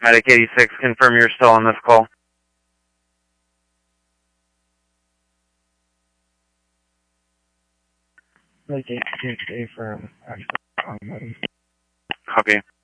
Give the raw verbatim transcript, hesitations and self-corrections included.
Medic eighty-six, confirm you're still on this call. Medic eighty-six, affirm. Actually, Copy.